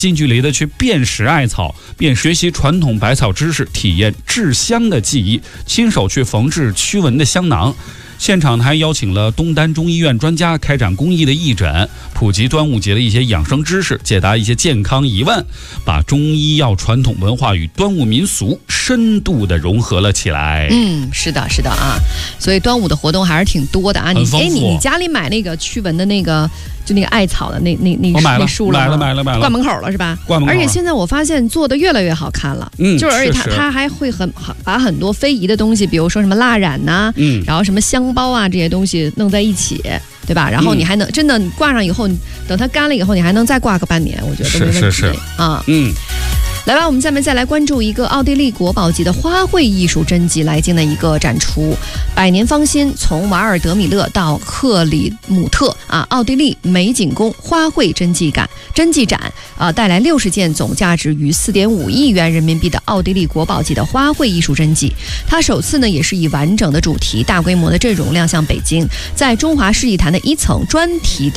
近距离的去辨识艾草，便学习传统百草知识，体验制香的技艺，亲手去缝制驱蚊的香囊。现场还邀请了东单中医院专家开展公益的义诊，普及端午节的一些养生知识，解答一些健康疑问，把中医药传统文化与端午民俗深度的融合了起来。 是的啊，所以端午的活动还是挺多的啊。你家里买那个驱蚊的那个，就那个艾草的那树了吗？ 买了， 挂门口了是吧？ 挂门口。 而且现在我发现做的越来越好看了，就是而且它还会把很多非遗的东西，比如说什么蜡染呐，然后什么香包啊这些东西弄在一起，对吧？然后你还能真的挂上以后，等它干了以后，你还能再挂个半年，我觉得都没问题啊。来吧，我们下面再来关注一个奥地利国宝级的花卉艺术真迹来京的一个展出。百年芳心，从瓦尔德米勒到克里姆特奥地利美景宫花卉真迹展带来60件总价值逾4.5亿元人民币的奥地利国宝级的花卉艺术真迹。它首次呢也是以完整的主题、大规模的阵容亮相北京，在中华世纪坛的1层专题的